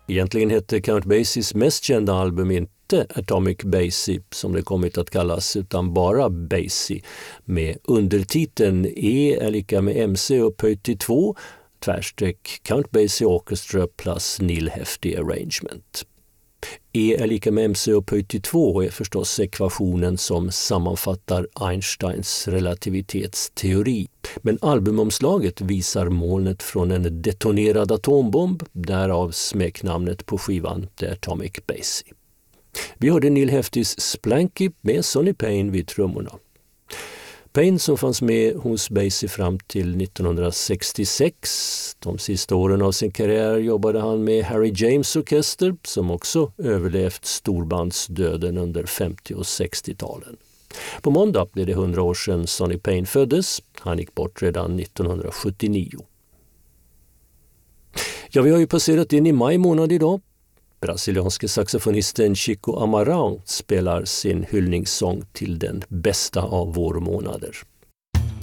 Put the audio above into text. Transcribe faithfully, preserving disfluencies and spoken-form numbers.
Egentligen hette Count Basies mest kända album inte Atomic Basie som det kommit att kallas, utan bara Basie med undertiteln E är lika med M C upphöjt till två, tvärstreck Count Basie Orchestra plus Neil Hefti Arrangement. E är lika med M C upphöjt till två är förstås ekvationen som sammanfattar Einsteins relativitetsteori. Men albumomslaget visar molnet från en detonerad atombomb, därav smeknamnet på skivan The Atomic Basie. Vi hörde Neil Heftis Splanky med Sonny Payne vid trummorna. Payne som fanns med hos Basie fram till nittonhundrasextiosex. De sista åren av sin karriär jobbade han med Harry James Orkester som också överlevt storbandsdöden under femtio- och sextio-talen. På måndag blev det hundra år sedan Sonny Payne föddes. Han gick bort redan nittonhundrasjuttionio. Ja, vi har ju passerat in i maj månad idag. Brasilianske saxofonisten Chico Amarão spelar sin hyllningssång till den bästa av vårmånader.